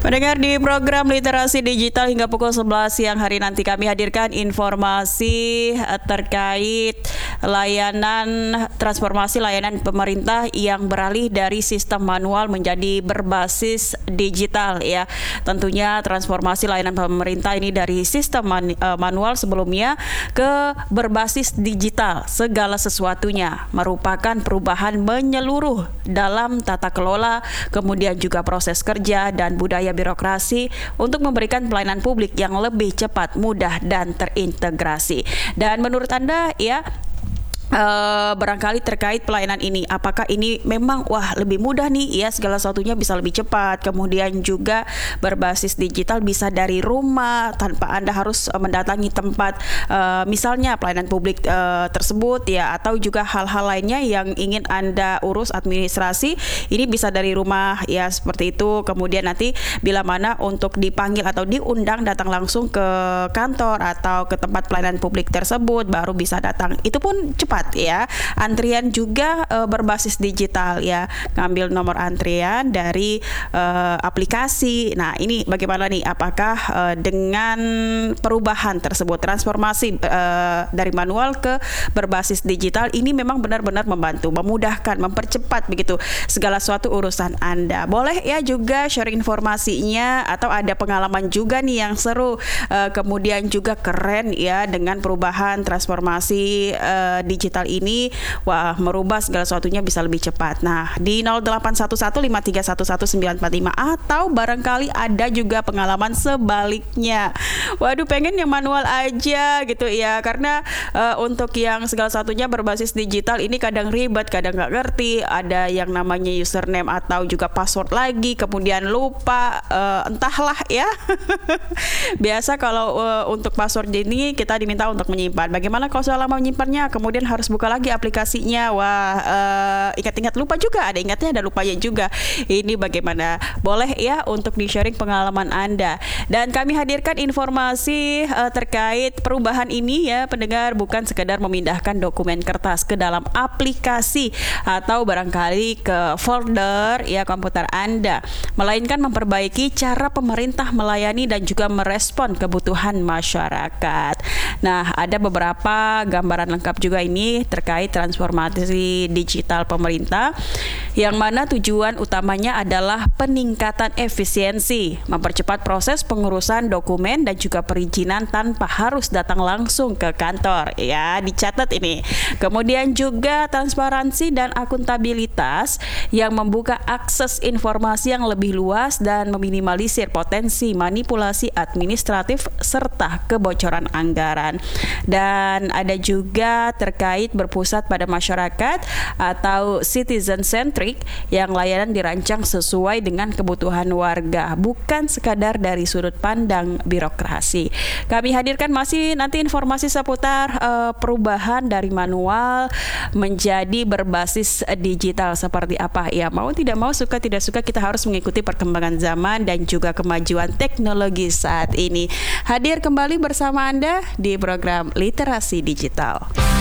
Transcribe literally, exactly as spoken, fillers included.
Mendengar di program Literasi Digital hingga pukul sebelas siang hari nanti kami hadirkan informasi terkait layanan transformasi layanan pemerintah yang beralih dari sistem manual menjadi berbasis digital ya. Tentunya transformasi layanan pemerintah ini dari sistem man, uh, manual sebelumnya ke berbasis digital. Segala sesuatunya merupakan perubahan menyeluruh dalam tata kelola, kemudian juga proses kerja dan budaya birokrasi untuk memberikan pelayanan publik yang lebih cepat, mudah, dan terintegrasi. Dan menurut Anda ya, Uh, barangkali terkait pelayanan ini, apakah ini memang wah lebih mudah nih ya, segala sesuatunya bisa lebih cepat, kemudian juga berbasis digital, bisa dari rumah tanpa Anda harus uh, mendatangi tempat uh, misalnya pelayanan publik uh, tersebut ya, atau juga hal-hal lainnya yang ingin Anda urus administrasi, ini bisa dari rumah ya, seperti itu. Kemudian nanti bila mana untuk dipanggil atau diundang datang langsung ke kantor atau ke tempat pelayanan publik tersebut baru bisa datang, itu pun cepat ya. Antrian juga e, berbasis digital ya, ngambil nomor antrian dari e, aplikasi. Nah ini bagaimana nih, apakah e, dengan perubahan tersebut, transformasi e, dari manual ke berbasis digital ini memang benar-benar membantu, memudahkan, mempercepat begitu segala suatu urusan Anda. Boleh ya juga share informasinya, atau ada pengalaman juga nih yang seru e, kemudian juga keren ya dengan perubahan transformasi e, digital ini, wah merubah segala sesuatunya bisa lebih cepat. Nah di nol delapan satu satu lima tiga satu satu sembilan empat lima, atau barangkali ada juga pengalaman sebaliknya, waduh pengen yang manual aja gitu ya, karena uh, untuk yang segala satunya berbasis digital ini kadang ribet, kadang nggak ngerti, ada yang namanya username atau juga password lagi, kemudian lupa, uh, entahlah ya. Biasa kalau uh, untuk password ini kita diminta untuk menyimpan, bagaimana kalau sudah lama menyimpannya, kemudian harus buka lagi aplikasinya, wah uh, ingat-ingat lupa juga, ada ingatnya ada lupanya juga. Ini bagaimana? Boleh ya untuk di-sharing pengalaman Anda. Dan kami hadirkan informasi uh, terkait perubahan ini ya pendengar, bukan sekedar memindahkan dokumen kertas ke dalam aplikasi atau barangkali ke folder ya komputer Anda, melainkan memperbaiki cara pemerintah melayani dan juga merespon kebutuhan masyarakat. Nah ada beberapa gambaran lengkap juga ini terkait transformasi digital pemerintah, yang mana tujuan utamanya adalah peningkatan efisiensi, mempercepat proses pengurusan dokumen dan juga perizinan tanpa harus datang langsung ke kantor ya, dicatat ini. Kemudian juga transparansi dan akuntabilitas yang membuka akses informasi yang lebih luas dan meminimalisir potensi manipulasi administratif serta kebocoran anggaran. Dan ada juga terkait berpusat pada masyarakat atau citizen centric, yang layanan dirancang sesuai dengan kebutuhan warga, bukan sekadar dari sudut pandang birokrasi. Kami hadirkan masih nanti informasi seputar uh, perubahan dari manual menjadi berbasis digital seperti apa ya. Mau tidak mau, suka tidak suka, kita harus mengikuti perkembangan zaman dan juga kemajuan teknologi saat ini. Hadir kembali bersama Anda di program Literasi Digital.